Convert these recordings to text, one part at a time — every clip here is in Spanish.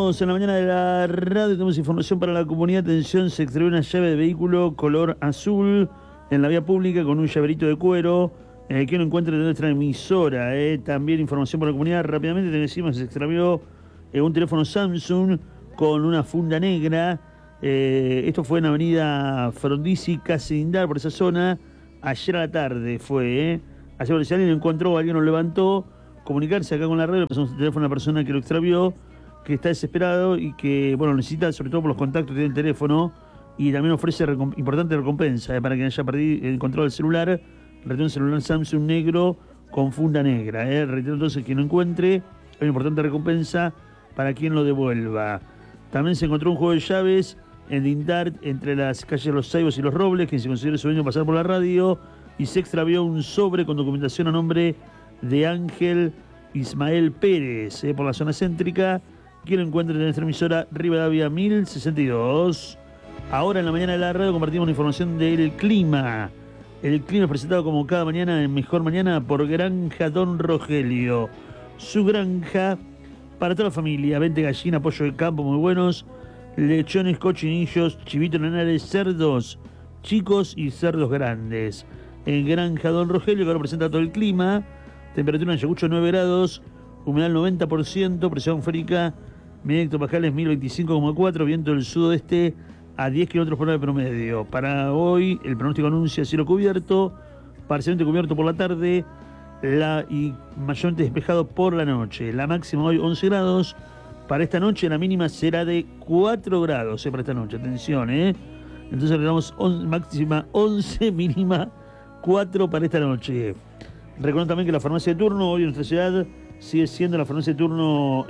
Seguimos en la mañana de la radio, tenemos información para la comunidad. Atención, se extravió una llave de vehículo color azul en la vía pública con un llaverito de cuero que no encuentra de nuestra emisora. También información para la comunidad, rápidamente te decimos, se extravió un teléfono Samsung con una funda negra. Esto fue en Avenida Frondizi, Casindar, por esa zona, ayer a la tarde fue. Ayer, si alguien lo encontró, alguien lo levantó, comunicarse acá con la radio, pasamos el teléfono a la persona que lo extravió, que está desesperado y que, bueno, necesita, sobre todo por los contactos que tiene el teléfono, y también ofrece importante recompensa para quien haya encontrado el celular. Retiró un celular Samsung negro con funda negra. Reitero entonces, quien lo encuentre, hay una importante recompensa para quien lo devuelva. También se encontró un juego de llaves en Dindart, entre las calles Los Saibos y Los Robles, que se considera su dueño pasar por la radio, y se extravió un sobre con documentación a nombre de Ángel Ismael Pérez, por la zona céntrica. Quien lo encuentre en nuestra emisora Rivadavia 1062. Ahora en la mañana de la radio compartimos la información del clima. El clima es presentado como cada mañana en Mejor Mañana por Granja Don Rogelio. Su granja para toda la familia. Vente gallina, pollo de campo muy buenos, lechones, cochinillos, chivitos lanares, cerdos chicos y cerdos grandes. En Granja Don Rogelio, que ahora presenta todo el clima. Temperatura en Ayacucho 9 grados, humedad 90%, presión férica, media hectopascales 1025,4, viento del sudoeste a 10 km por hora de promedio. Para hoy el pronóstico anuncia cielo cubierto, parcialmente cubierto por la tarde y mayormente despejado por la noche. La máxima hoy 11 grados, para esta noche la mínima será de 4 grados para esta noche, atención. Entonces le damos máxima 11, mínima 4 para esta noche. Recuerden también que la farmacia de turno hoy en nuestra ciudad sigue siendo la farmacia de turno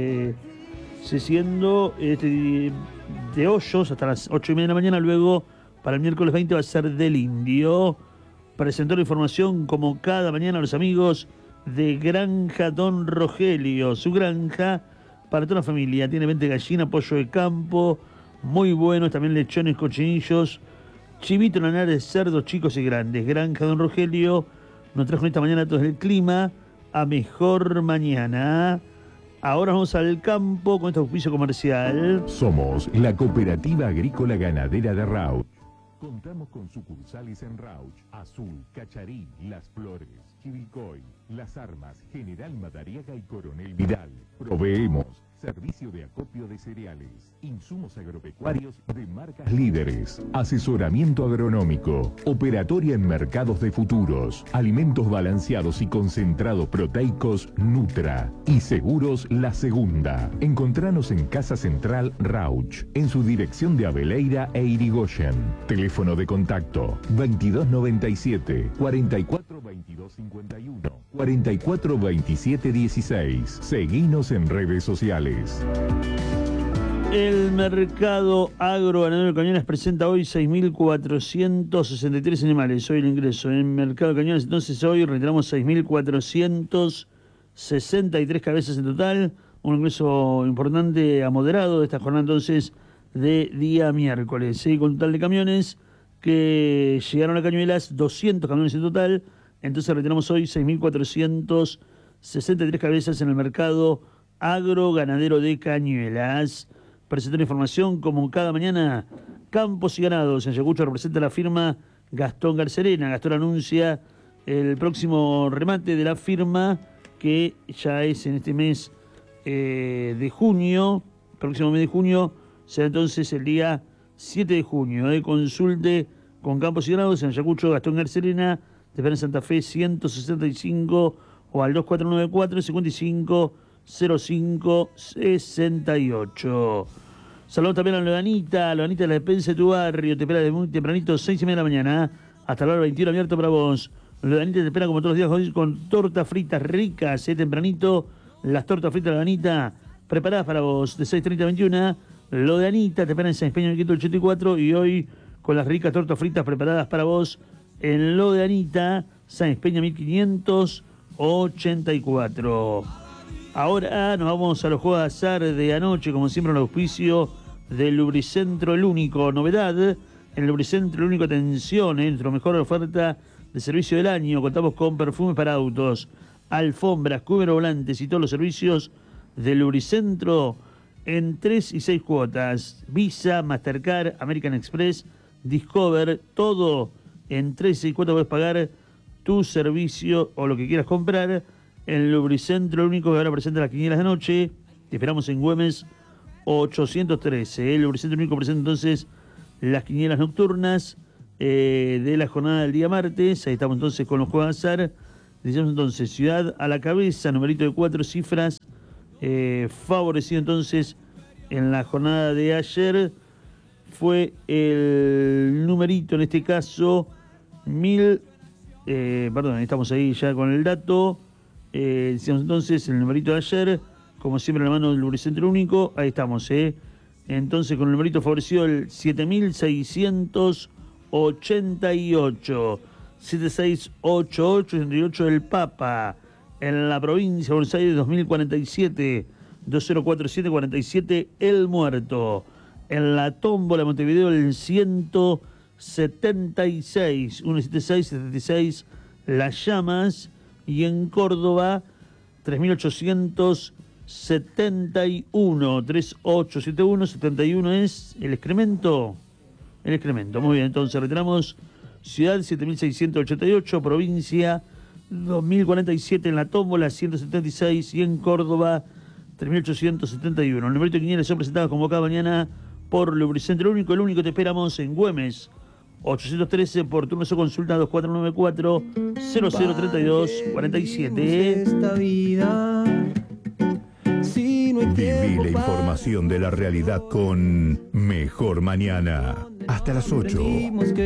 de Hoyos hasta las 8:30 de la mañana. Luego para el miércoles 20 va a ser del Indio. Presentó la información como cada mañana a los amigos de Granja Don Rogelio. Su granja para toda la familia. Tiene 20 gallinas, pollo de campo muy buenos, también lechones, cochinillos, chivito lanares, cerdos chicos y grandes. Granja Don Rogelio nos trajo esta mañana todo el clima a Mejor Mañana. Ahora vamos al campo con este auspicio comercial. Somos la Cooperativa Agrícola Ganadera de Rauch. Contamos con sucursales en Rauch, Azul, Cacharí, Las Flores, Chivilcoy, Las Armas, General Madariaga y Coronel Vidal. Proveemos servicio de acopio de cereales, insumos agropecuarios de marcas líderes, asesoramiento agronómico, operatoria en mercados de futuros, alimentos balanceados y concentrados proteicos Nutra y seguros La Segunda. Encontranos en Casa Central Rauch, en su dirección de Abeleira e Irigoyen. Teléfono de contacto 2297 44 22 51 44 27 16. Seguinos en redes sociales. El mercado agroganadero de Cañones presenta hoy 6.463 animales. Hoy el ingreso en el mercado de Cañones, entonces hoy reiteramos 6.463 cabezas en total. Un ingreso importante a moderado de esta jornada entonces de día miércoles. Con total de camiones que llegaron a Cañuelas, 200 camiones en total. Entonces reiteramos hoy 6.463 cabezas en el mercado agroganadero de Cañuelas. Presentó la información como cada mañana. Campos y Ganados en Ayacucho representa la firma Gastón Garcerena. Gastón anuncia el próximo remate de la firma, que ya es en este mes de junio. Próximo mes de junio será entonces el día 7 de junio. Consulte con Campos y Ganados en Ayacucho. Gastón Garcerena, te espera en Santa Fe 165 o al 2494 55 0568. Saludos también a Lodanita de la despensa de tu barrio. Te espera de muy tempranito, 6:30 de la mañana, hasta la hora 21, abierto para vos. Lodanita te espera como todos los días hoy con tortas fritas ricas, tempranito. Las tortas fritas de Lodanita preparadas para vos, de 6:30 a 21. Lodanita te espera en San Espeño 584 y hoy con las ricas tortas fritas preparadas para vos en Lodanita, San Espeño 1584. Ahora nos vamos a los juegos de azar de anoche, como siempre, en el auspicio del Lubricentro El Único. Novedad, en el Lubricentro El Único, atención, nuestra mejor oferta de servicio del año. Contamos con perfumes para autos, alfombras, cúbero volantes y todos los servicios del Lubricentro en 3 y 6 cuotas. Visa, Mastercard, American Express, Discover, todo en 3 y 6 cuotas. Puedes pagar tu servicio o lo que quieras comprar en Lubricentro, el único que ahora presenta las quinielas de noche. Te esperamos en Güemes 813. El Lubricentro único presenta entonces las quinielas nocturnas de la jornada del día martes. Ahí estamos entonces con los juegos de azar. Decimos entonces Ciudad a la cabeza, numerito de 4 cifras, favorecido entonces en la jornada de ayer. Fue el numerito, en este caso, estamos ahí ya con el dato. Decíamos entonces el numerito de ayer, como siempre en la mano del Lubricentro único. Ahí estamos, entonces con el numerito favorecido, el 7688. 7688 del Papa. En la provincia de Buenos Aires, 2047. 2047 el muerto. En la tómbola Montevideo, el 176. 176 las llamas. Y en Córdoba, 3871. 3871. 71 es el excremento. El excremento. Muy bien, entonces retiramos Ciudad 7688, provincia 2047 en la tómbola 176 y en Córdoba 3871. El numerito de quinielas son presentados como cada mañana por Lubricentro único. El único te esperamos en Güemes 813 por turno o consulta 2494 0032 47. Esta vida, si no hay Viví tiempo la información de la realidad con Mejor Mañana. Hasta las 8. aprendimos que